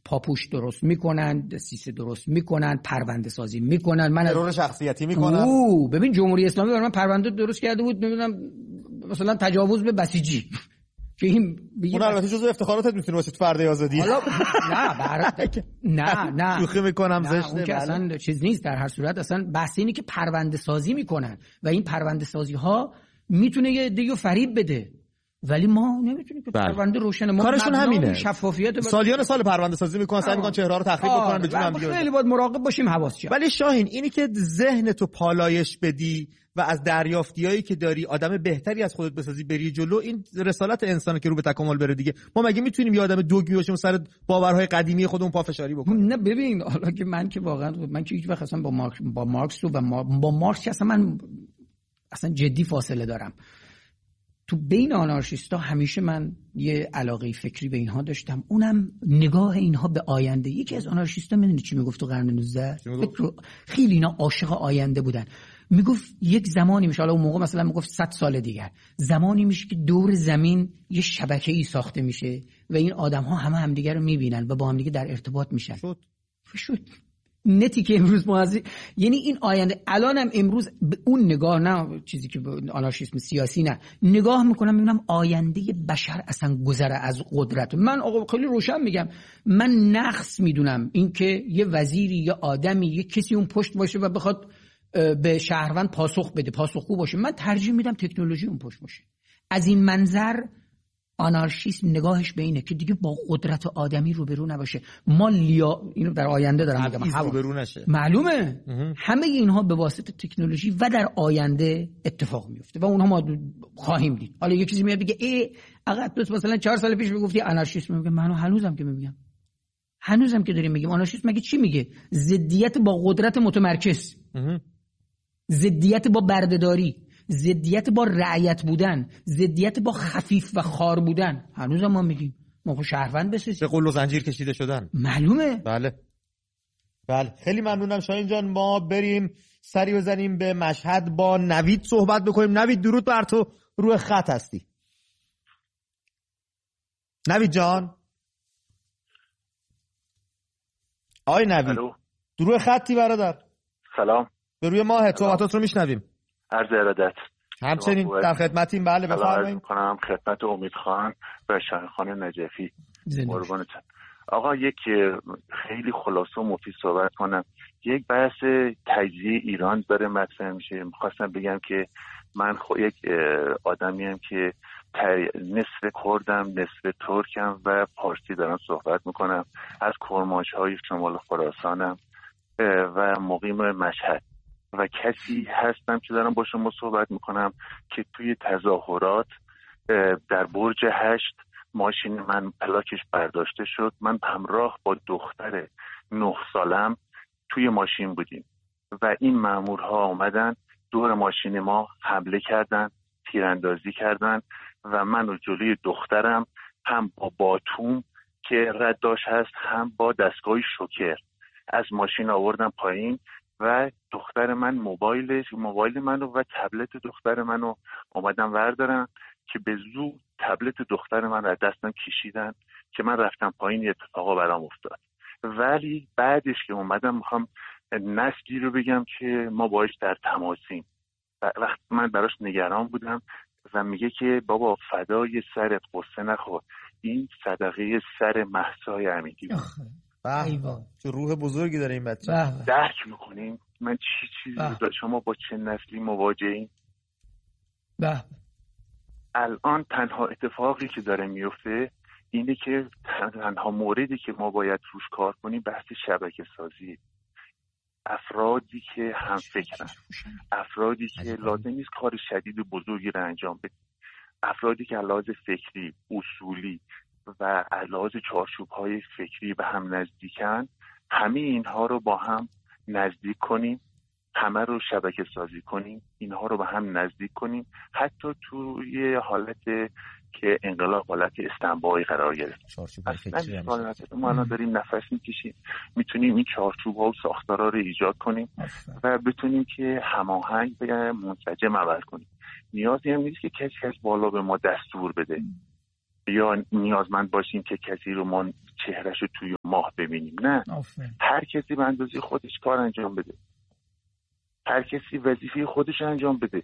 پاپوش درست میکنن، دسیسه درست میکنن، پرونده سازی میکنن. من ترور شخصیتی میکنن. ببین جمهوری اسلامی برای من پرونده درست کرده بود، نمیدونم مثلا تجاوز به بسیجی که این اون البته جزو افتخاراتت میتونه باشه تو فردا آزادی. حالا نه شوخی میکنم، زشته. اون که اصلا چیز نیست. در هر صورت اصلا بحث اینه که پرونده سازی میکنن و این پرونده سازی ها میتونه یه دیگه فریب بده، ولی ما نمیتونیم که پرونده روشن. ما کارشون همینه، شفافیت. سالیان سال پرونده سازی میکنن، سعی میکنن چهره ها رو تخریب بکنن به جون هم دیگه. خیلی باید مراقب باشیم، حواس جمع. ولی شاهین، اینی که ذهن تو پالایش بدی و از دریافتیایی که داری آدم بهتری از خودت بسازی بری جلو، این رسالت انسانه که رو به تکامل بره دیگه. ما مگه میتونیم یه آدم دوگی باشیم سر باورهای قدیمی خودمون پافشاری بکنیم؟ نه ببین، حالا که من که واقعا من که هیچ وقت اصلا با مارکس و با مارکس اصلا من اصلا جدی فاصله دارم. تو بین آنارشیستا همیشه من یه علاقه فکری به اینها داشتم، اونم نگاه اینها به آینده. یکی از آنارشیستا میدونی چی میگفت تو قرن 19؟ خیلی اینا عاشق آینده بودن. میگفت یک زمانی میشه، حالا اون موقع مثلا میگفت 100 سال دیگر زمانی میشه که دور زمین یه شبکه‌ای ساخته میشه و این آدم‌ها همدیگه رو میبینن و با همدیگه در ارتباط میشن. شد نتی که امروز ما یعنی این آینده الانم امروز به اون نگاه، نه چیزی که آنارشیسم سیاسی، نه نگاه میکنم میبینم آینده بشر اصلا گذره از قدرت. من آقا خیلی روشن میگم، من نقص میدونم این که یه وزیری یا آدمی یا کسی اون پشت باشه و بخواد به شهروند پاسخ بده، پاسخگو باشه. من ترجیح میدم تکنولوژی اون پشت باشه. از این منظر آنارشیسم نگاهش به اینه که دیگه با قدرت آدمی روبرو نباشه. ما اینو در آینده دارم میگم، روبرو نشه. معلومه همه اینها به واسطه تکنولوژی و در آینده اتفاق میفته و اونها ما خواهیم دید. حالا یه چیزی میاد بگه عقب تو مثلا 4 سال پیش میگفتی آنارشیسم، میگم من هنوزم که میگم، هنوزم که داریم میگیم آنارشیسم مگه چی میگه؟ ضدیت با قدرت متمرکز، ضدیت با بردهداری، ضدیت با رعیت بودن، ضدیت با خفیف و خار بودن. هنوز ما میگیم ما شهروند بسازیم، به قل و زنجیر کشیده شدن. معلومه. بله خیلی ممنونم شاهین جان. ما بریم سری بزنیم به مشهد، با نوید صحبت بکنیم. نوید درود بر تو، روی خط هستی. نوید جان. آی نوید روی خطی برادر. سلام. به روی ماه صحبتات رو میشنویم. عرض ارادت. همچنین در خدمتیم. بله بفرمایید. کنم خدمت امید خان و شاهین نجفی. قربانتون. آقا یک خیلی خلاصه و مفید صحبت کنم. یک بحث تجزیه ایران داره مطرح میشه. میخواستم بگم که من یک آدمیم که نصف کردم، نصف ترکم و پارسی دارم صحبت میکنم. از کرمانشاهای شمال خراسانم و مقیم مشهد و کسی هستم که دارم با شما صحبت میکنم که توی تظاهرات در برج 8 ماشین من پلاکش برداشته شد. من همراه با دختر 9 سالم توی ماشین بودیم و این مامورها آمدن دور ماشین ما حمله کردن، تیراندازی کردن و من و جلوی دخترم هم با باتوم که رداش هست هم با دستگاه شوکر از ماشین آوردن پایین و دختر من موبایل منو و تبلت دختر منو اومدن وردارن که به زور تبلت دختر من رو دستم کشیدن که من رفتم پایین. اتفاقا برام افتاد. ولی بعدش که اومدم میخوام نسلی رو بگم که ما باهاش در تماسیم. وقت من براش نگران بودم و میگه که بابا فدای سرت، قصه نخور، این صدقه سر مهسای امیدی. چه روح بزرگی داره این بچه. درک میکنیم من چیزی رو شما با چه نسلی مواجهیم. الان تنها اتفاقی که داره میفته اینه که تنها موردی که ما باید روش کار کنیم بحث شبکه سازی. افرادی که هم فکرن، افرادی که لازم نیست کار شدید و بزرگی رو انجام بدن، افرادی که لحاظ فکری، اصولی و لحاظ چارچوب‌های فکری به هم نزدیکن، همه اینها رو با هم نزدیک کنیم، همه رو شبکه سازی کنیم، اینها رو به هم نزدیک کنیم، حتی توی حالت که انقلاب حالت استنباطی قرار گرفت. ما الان داریم نفس میکشیم، میتونیم این چارچوب‌ها و ساختارها رو ایجاد کنیم و بتونیم که هماهنگ و منسجم عمل کنیم. نیازی هم نیست که کسی بالا به ما دستور بده. یا نیازمند باشیم که کسی رو ما چهرهشو توی ماه ببینیم. نه، هر کسی به اندازه خودش کار انجام بده، هر کسی وظیفه خودش انجام بده.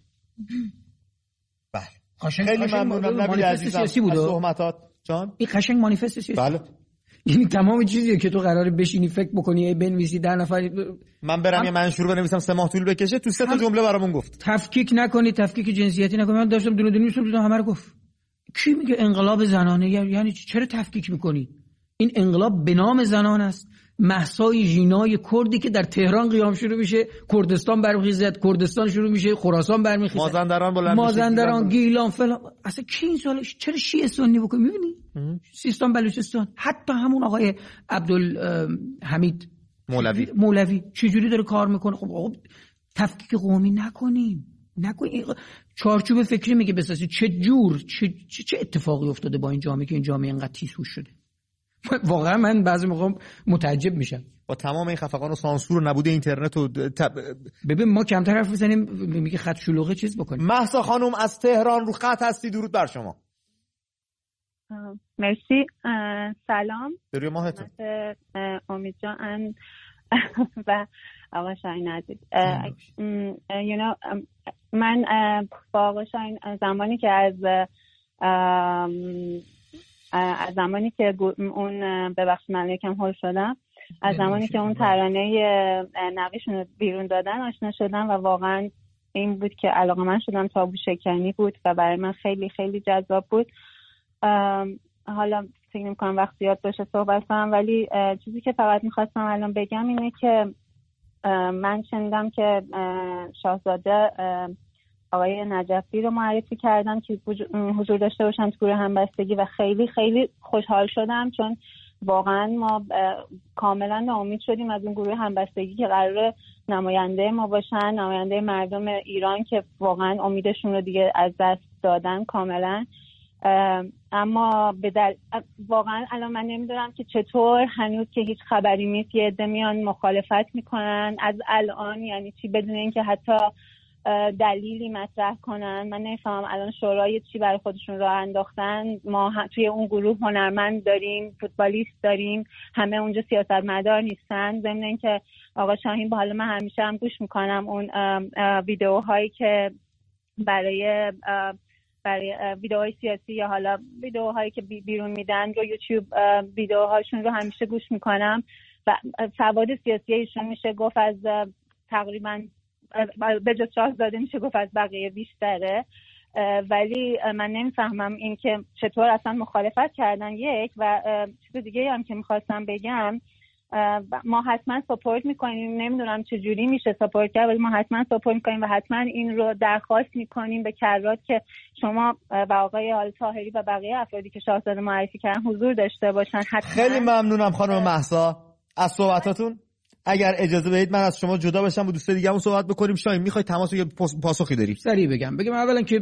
بله، خیلی ممنونم نبیل عزیزم از صحبتات. جان این قشنگ مانیفست سیاسی. بله، یعنی تمام چیزیه که تو قراره بشینی فکر بکنی بنویسی 10 نفر من برم یه منشور بنویسم 3 ماه طول بکشه، تو 3 تا جمله برامون گفت. تفکیک نکنی، تفکیک جنسیتی نکنی. من داشتم دونه دونه می‌شدم همه رو گفت. کی میگه انقلاب زنانه؟ یعنی چرا تفکیک میکنی؟ این انقلاب به نام زنان است. مهسای ژینای کردی که در تهران قیام شروع میشه، کردستان برمیخیزد، کردستان شروع میشه، خراسان برمیخیزد، مازندران بلند میشه، مازندران، گیلان فلان. اصلا کی این سوالش؟ چرا شیعه سنی بکنی؟ میبینی سیستان بلوچستان، حتی همون آقای عبدالحمید مولوی چجوری داره کار میکنه. خب تفکیک قومی نکنیم. چارچوب فکری میگه بسازی. چه اتفاقی افتاده با این جامعه که این جامعه اینقدر تیزهوش شده؟ واقعا من بعضی موقع متعجب میشم با تمام این خفقان و سانسور و نبود اینترنت و ببین ما کمتر حرف بزنیم، میگه خط شلوغه چیز بکنیم. مهسا خانم از تهران رو خط هستی، درود بر شما. مرسی. سلام به روی ماهتون. امید جان و آقا شاهین عزیز. من با آقا شاهین زمانی که از زمانی که اون ببخشید من یکم هول شدم، از زمانی که اون ترانه نقیشون رو بیرون دادن آشنا شدم و واقعا این بود که علاقه‌مند شدم. تابو شکنی بود و برای من خیلی خیلی جذاب بود. حالا فکر نمی‌کنم وقت زیاد باشه صحبت کنم، ولی چیزی که فقط می‌خواستم الان بگم اینه که من شنیدم که شاهزاده آقای نجفی رو معرفی کردن که حضور داشته باشن تو گروه همبستگی و خیلی خیلی خوشحال شدم، چون واقعا ما کاملا ناامید شدیم از اون گروه همبستگی که قراره نماینده ما باشن، نماینده مردم ایران که واقعا امیدشون رو دیگه از دست دادن کاملا. اما واقعا الان من نمیدونم که چطور هنوز که هیچ خبری نیست یه عده میان مخالفت میکنن از الان، یعنی چی بدون اینکه حتی دلیلی مطرح کنن. من نمیفهمم الان شورای چی برای خودشون راه انداختن. ما توی اون گروه هنرمند داریم، فوتبالیست داریم، همه اونجا سیاستمدار نیستن. ضمن اینکه آقا شاهین با حالا من همیشه هم گوش میکنم اون ویدیوهایی که برای ویدیوهای سیاسی یا حالا ویدیوهایی که بیرون میدن رو یوتیوب، ویدیوهاشون رو همیشه گوش میکنم و سواد سیاسی ایشون میشه گفت از تقریبا به جز شاهزاده میشه گفت از بقیه بیشتره. ولی من نمیفهمم این که چطور اصلا مخالفت کردن. یک و چیز دیگه هم که میخواستم بگم، ما حتما ساپورت میکنیم، نمیدونم چجوری میشه ساپورت کرد، ولی ما حتما ساپورت میکنیم و حتما این رو درخواست میکنیم به کرات که شما و آقای طاهری و بقیه افرادی که شاهزاده معرفی کردن حضور داشته باشن. خیلی ممنونم خانم مهسا از صحبتاتون. اگر اجازه بدید من از شما جدا بشم و دوستای دیگه‌مون صحبت بکنیم. شاید میخواید تماس یا پاسخی دارید؟ سریع بگم اولا که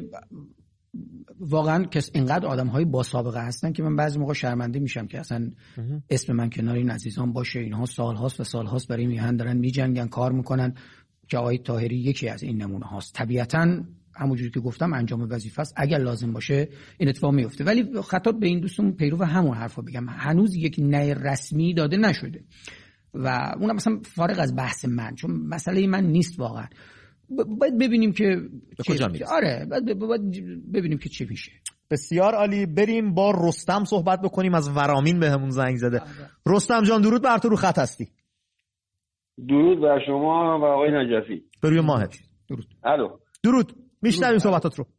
واقعا اینقدر آدم‌های با سابقه هستن که من بعضی موقع شرمنده میشم که اصلا اسم من کنار این عزیزان باشه. اینها سال‌هاست و سال‌هاست برای میهن دارن میجنگن، کار میکنن که آقای طاهری یکی از این نمونه هاست. طبیعتاً همونجوری که گفتم انجام وظیفه است، اگر لازم باشه این اتفاق میفته. ولی خطاب به این دوستمون پیرو همون حرفا بگم، هنوز یک نه رسمی داده نشده و اونم مثلا فارغ از بحث من، چون مسئله من نیست واقعا. باید ببینیم که کجا میرسه. آره باید ببینیم که چی میشه. بسیار عالی. بریم با رستم صحبت بکنیم، از ورامین بهمون زنگ زده. رستم جان درود بر تو، رو خط هستی. درود بر شما و آقای نجفی. به روی ماهت. درود. الو. درود. میشنویم صحبتات رو.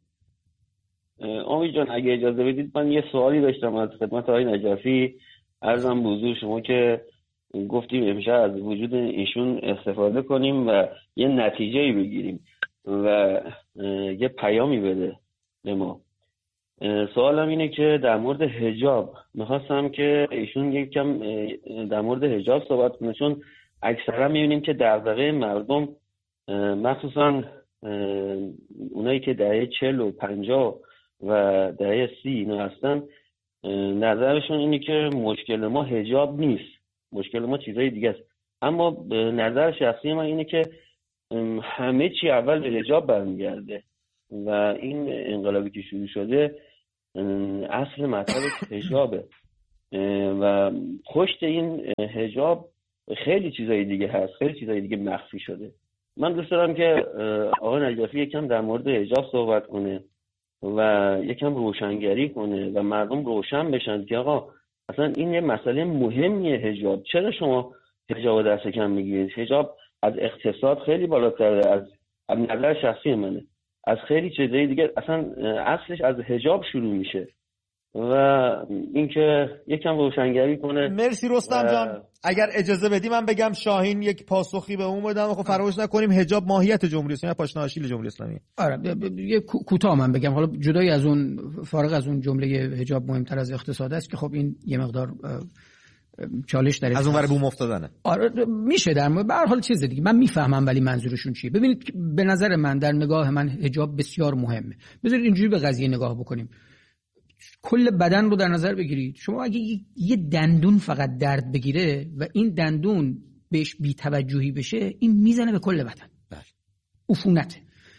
امید جان اگه اجازه بدید من یه سوالی داشتم از خدمت آقای نجفی. عرضم به حضور شما که گفتیم امشب از وجود ایشون استفاده کنیم و یه نتیجه‌ای بگیریم و یه پیامی بده به ما. سوالم اینه که در مورد حجاب می‌خواستم که ایشون یکم در مورد حجاب صحبت کنه، چون اکثرا می‌بینیم که دغدغه مردم مخصوصا اونایی که دهه 40 و 50 و دهه 30 اینا هستن، نظرشون اینه که مشکل ما حجاب نیست، مشکل ما چیزای دیگه است. اما نظر شخصی من اینه که همه چی اول به حجاب برمیگرده و این انقلابی که شروع شده اصل مطلب حجابه و پشت این حجاب خیلی چیزای دیگه هست، خیلی چیزای دیگه مخفی شده. من دوست دارم که آقای نجفی یکم در مورد حجاب صحبت کنه و یکم روشنگری کنه و مردم روشن بشن که آقا اصلا این یه مسئله مهمیه حجاب. چرا شما حجاب دست کم میگیرید؟ حجاب از اقتصاد خیلی بالاتره، از نظر شخصی منه، از خیلی چیزای دیگه اصلا اصلش از حجاب شروع میشه و اینکه یکم روشنگری کنه. مرسی رستم جان. اگر اجازه بدی من بگم شاهین یک پاسخی به اون بدم. خب فراموش نکنیم حجاب ماهیت جمهوری اسلامی، پاشنه آشیل جمهوری اسلامی. آره یه کوتاه من بگم، حالا جدای از اون، فارغ از اون جمله حجاب مهمتر از اقتصاد است که خب این یه مقدار چالش داره از اون ور بوم افتادنه. آره میشه در به هر حال چیز دیگه من میفهمم، ولی منظورشون چیه؟ ببینید به نظر من، در نگاه من حجاب بسیار مهمه. بذارید اینجوری به قضیه نگاه بکنیم. کل بدن رو در نظر بگیرید. شما اگه یه دندون فقط درد بگیره و این دندون بهش بی‌توجهی بشه، این میزنه به کل بدن. عفونت.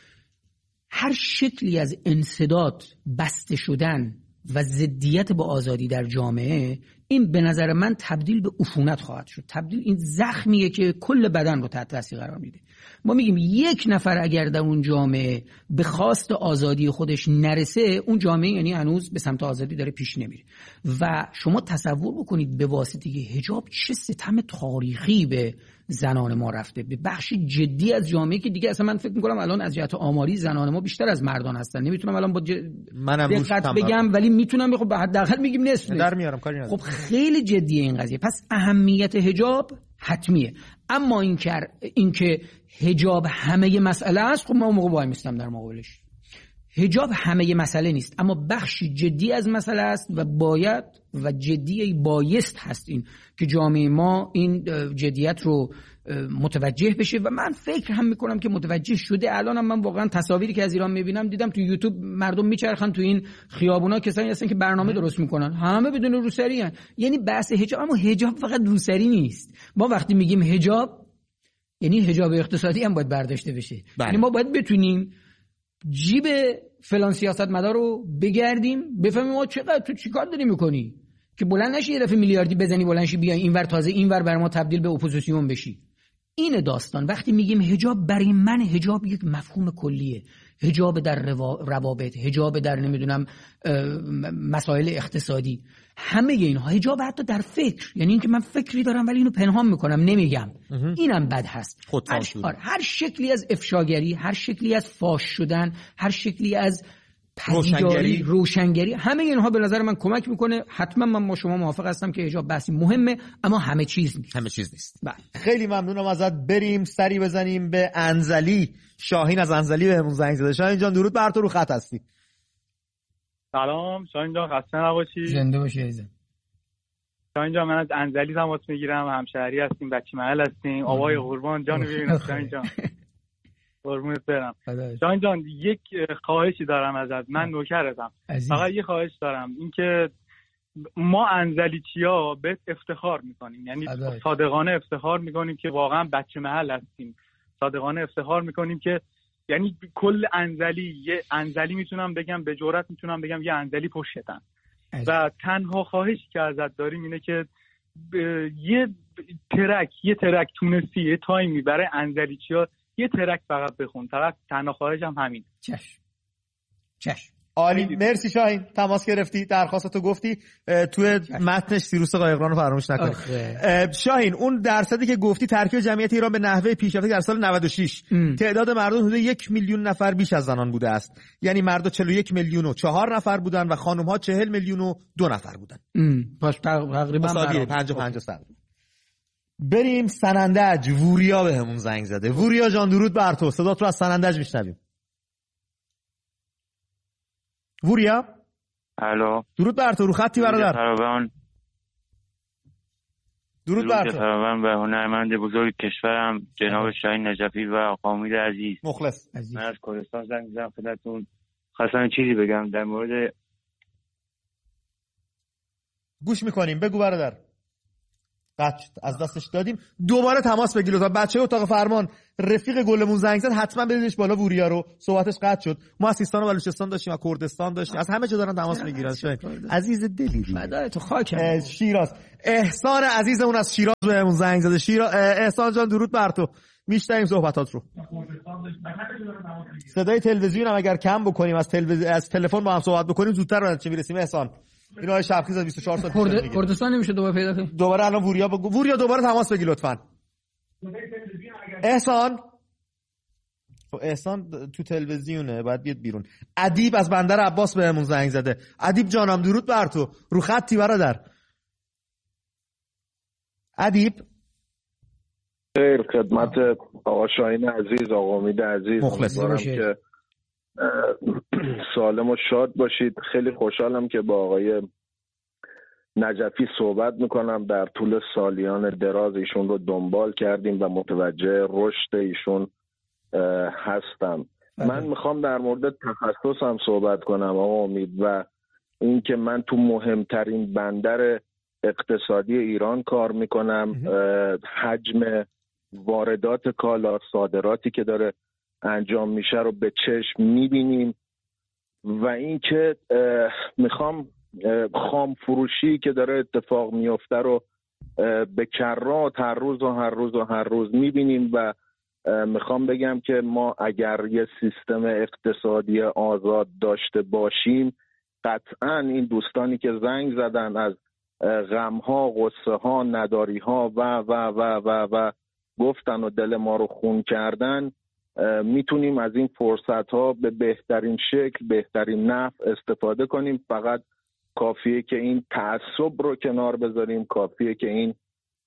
هر شکلی از انسداد، بسته شدن و ضدیت با آزادی در جامعه، این به نظر من تبدیل به عفونت خواهد شد. تبدیل این زخمیه که کل بدن رو تحت تاثیر قرار میده. ما میگیم یک نفر اگر در اون جامعه به خواست آزادی خودش نرسه، اون جامعه یعنی هنوز به سمت آزادی داره پیش نمیره. و شما تصور بکنید به واسطه حجاب چه ستم تاریخی به زنان ما رفته، به بخشی جدی از جامعه که دیگه اصلا من فکر می‌کنم الان از جهت آماری زنان ما بیشتر از مردان هستن. نمیتونم الان با دقت بگم، ولی میتونم خب حداقل میگیم نصف در میارم کاری ندارم. خب خیلی جدیه این قضیه. پس اهمیت حجاب حتمیه. اما اینکه حجاب همه مسئله است، خب ما موقع وای میستم در مقابلش. حجاب همه مسئله نیست، اما بخشی جدی از مسئله است و باید و جدی بایست هست این که جامعه ما این جدیت رو متوجه بشه و من فکر هم میکنم که متوجه شده. الانم من واقعا تصاویری که از ایران میبینم، دیدم تو یوتیوب مردم میچرخن تو این خیابونا، کسایی هستن که برنامه درست میکنن، همه بدون روسری هن. یعنی بحث حجاب، اما حجاب فقط روسری نیست. ما وقتی میگیم حجاب یعنی حجاب اقتصادی هم باید برداشته بشه. یعنی ما باید بتونیم جیب فلان سیاستمدار رو بگردیم، بفهمیم ما چقدر تو چیکار داری میکنی که بلند نشی یه دفعه میلیاردی بزنی بلند شی بیای اینور، تازه اینور بر ما تبدیل به اپوزیسیون بشی. این داستان. وقتی میگیم حجاب، برای من حجاب یک مفهوم کلیه. حجاب در روابط، حجاب در نمیدونم مسائل اقتصادی، همه اینها. حجاب حتی در فکر، یعنی اینکه من فکری دارم ولی اینو پنهان میکنم نمیگم، اینم بد هست. هر شکلی از افشاگری، هر شکلی از فاش شدن، هر شکلی از روشنگری، همه اینها به نظر من کمک میکنه. حتما من با شما موافق هستم که حجاب بحثی مهمه، اما همه چیز نیست. خیلی ممنونم ازت. بریم سری بزنیم به انزلی. شاهین از انزلی بهمون زنگ زده. شاهین جان درود بر تو، رو خط هستی. سلام شاهین جان، خسته نباشی. زنده باشی عزیزم. شاهین جان من از انزلی تماس میگیرم، همشهری هستیم، بچه محل هستیم. آقای قربان جان ببینم. شاهین جان قربونت برم. شاهین جان یک خواهشی دارم ازت، من نوکرتم. فقط یه خواهش دارم، اینکه ما انزلیچیا بهت افتخار میکنیم، یعنی صادقانه افتخار میکنیم که واقعا بچه محل هستیم. صادقانه افتخار میکنیم که یعنی کل انزلی، یه انزلی میتونم بگم، به جرئت میتونم بگم یه انزلی پشتن. و تنها خواهشی که ازت داریم اینه که یه ترک تونستی یه تایمی برای انزلیچیا یه ترک فقط بخون. فقط تنها خواهشم همین. چشم. عالی، مرسی شاهین. تماس گرفتی، درخواستتو گفتی، توی متنش سیروس قایقران رو فراموش نکنی. شاهین اون درصدی که گفتی ترکیب جمعیت ایران به نحوه پیشرفته در سال 96 تعداد مردم حدود 1 میلیون نفر بیش از زنان بوده است. یعنی مردا 41 میلیون و 4 نفر بودن و خانم ها 40 میلیون و 2 نفر بودن. پس تقریبا 50-50. بریم سنندج. وریا بهمون زنگ زده. وریا جان درود بر تو، صدات رو از سنندج میشنویم. وریا الو، درود بر تو، رو خطی برادر. درود بر تو. و هنرمند بزرگ کشورم جناب شاهین نجفی و آقا امید عزیز. مخلص. من از کردستان زنگ می‌زنم خدمتتون. خواستم چیزی بگم در مورد. گوش میکنیم، بگو برادر. از دستش دادیم. دوباره تماس بگیر لطفا. بچه‌های اتاق فرمان، رفیق گلمون زنگ زد، حتما بدیدش بالا. وریا رو صحبتش قطع شد. ما از سیستان و بلوچستان داشتیم و کردستان داشتیم، از همه جا دارن تماس میگیرن. عزیز دلی فدای تو خاکم. شیراز، احسان عزیزمون از شیراز بهمون زنگ زده. احسان جان درود بر تو، میشنویم صحبتات رو. صدای تلویزیون هم اگر کم بکنیم، از تلفن با هم صحبت بکنیم زودتر به نتیجه میرسیم. احسان اینا شبخیز از 24 ساعت کردستان نمیشه دوباره پیدا کنیم. دوباره الان وریا دوباره تماس بگیر لطفاً. احسان تو تلویزیونه، باید بیاد بیرون. ادیب از بندر عباس بهمون زنگ زده. ادیب جانم درود بر تو، رو خطی برادر. ادیب خیر خدمت آقا شاهین عزیز، آقا امید عزیز، مخلصم که سالم و شاد باشید. خیلی خوشحالم که با آقای نجفی صحبت میکنم. در طول سالیان دراز ایشون رو دنبال کردیم و متوجه رشد ایشون هستم. من میخوام در مورد تخصصم صحبت کنم آقا امید، و این که من تو مهمترین بندر اقتصادی ایران کار میکنم. حجم واردات کالا، صادراتی که داره انجام میشه رو به چشم میبینیم، و اینکه میخوام خام فروشی که داره اتفاق میفته رو به کرات هر روز میبینیم، و میخوام بگم که ما اگر یه سیستم اقتصادی آزاد داشته باشیم، قطعا این دوستانی که زنگ زدن از غمها، غصه ها، نداری ها و گفتن و دل ما رو خون کردن، میتونیم از این فرصت ها به بهترین شکل، بهترین نحو استفاده کنیم. فقط کافیه که این تعصب رو کنار بذاریم، کافیه که این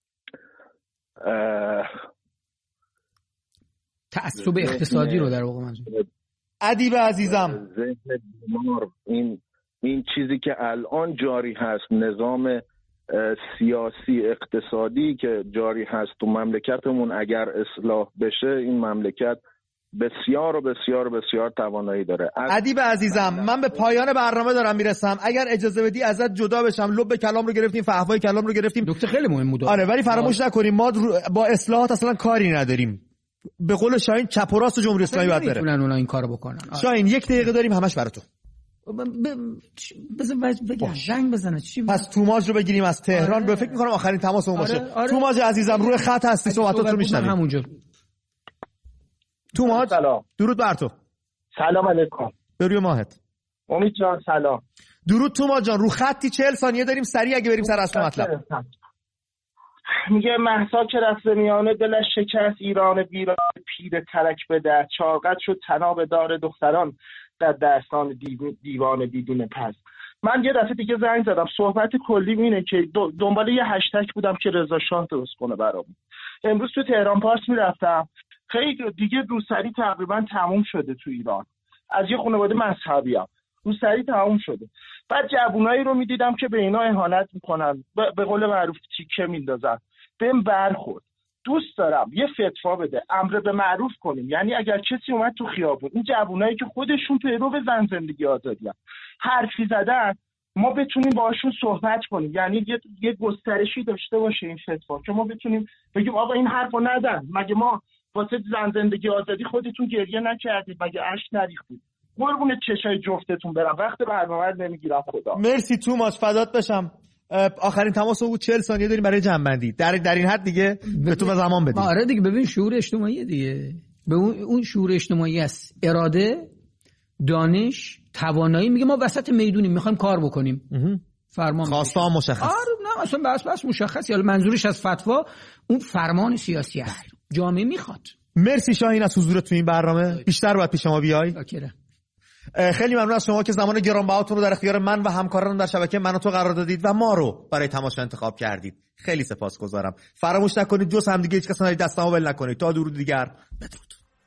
تعصب اقتصادی رو در واقع منظور. ادیب عزیزم، ذهن بیمار، این چیزی که الان جاری هست، نظام سیاسی اقتصادی که جاری هست تو مملکتمون، اگر اصلاح بشه این مملکت بسیار و بسیار و بسیار توانایی داره. ادیب عزیزم، من به پایان برنامه دارم میرسم. اگر اجازه بدی ازت جدا بشم. لب کلام رو گرفتیم، فحوای کلام رو گرفتیم. نکته خیلی مهم بود. آره، ولی فراموش نکنیم ما با اصلاحات اصلا کاری نداریم. به قول شاهین چپ و راست جمهوری اسلامی باید بره. میتونن اونا این کارو بکنن. شاهین 1 دقیقه داریم، همش برای تو. بگم زنگ بزنه. پس توماج رو بگیریم از تهران. به فکر می‌کنم آخرین تماسمون باشه. توماج عزیزم روی خط هستی، صحبتات رو میشنویم. همونجا. توماج درود بر تو. سلام علیکم. بروی ماهت. امید جان سلام. درود توماج جان، رو خطی 40 ثانیه داریم، سریع اگه بریم سر اصل مطلب. میگه مهسا که رفت میانه دلش شکست، ایران ویران پیر ترک به در، چاقت شد طناب دار دختران در دستان دیوان دیدین پس. من یه دفعه دیگه زنگ زدم، صحبت کلی اینه که دنبال یه هشتگ بودم که رضا شاه درست کنه برام. امروز تو تهران پارس میرفتم، خیلی دیگه روسری تقریبا تموم شده تو ایران. از یه خانواده مذهبی‌ام، روسری تموم شده. بعد جوونایی رو میدیدم که به اینا اهانت میکنن، به قول معروف تیکه میندازن. بهم برخورد. دوست دارم یه فتوا بده، امر به معروف کنیم. یعنی اگر کسی اومد تو خیابون، این جوونایی که خودشون پیرو زن زندگی آزادی حرفی زدن، ما بتونیم باهاشون صحبت کنیم. یعنی یه گسترشی داشته باشه این فتوا که ما بتونیم بگیم آقا این حرفو ندن. مگه ما واسه زن زندگی آزادی خودتون گریه نکردید؟ مگه اشک نریختید؟ قربون چشای جفتتون برم، وقت برنامه رو نمیگیرم. خدا مرسی توماج، فدات بشم. آخرین تماس بود، 40 ثانیه داریم برای جنبندی. در این حد دیگه به تو زمان بدیم. آره دیگه، ببین شعور اجتماعی دیگه، به اون شعور اجتماعی است، اراده، دانش، توانایی. میگه ما وسط میدونیم، میخوایم کار بکنیم. فرمان خواسته مشخص. آره نه اصلا بس مشخص. یا منظورش از فتوا اون فرمان سیاسی است. جامعه میخواد. مرسی شاهین از حضورت تو این برنامه. بیشتر باید پیش ما بیای. خیلی ممنون از شما که زمان گرانبهاتون رو در اختیار من و همکارانم در شبکه من و تو قرار دادید و ما رو برای تماشا انتخاب کردید. خیلی سپاسگزارم. فراموش نکنید جز هم دیگه هیچ کس ندارید، دستمو ول نکنید. تا درود دیگر، بدرود.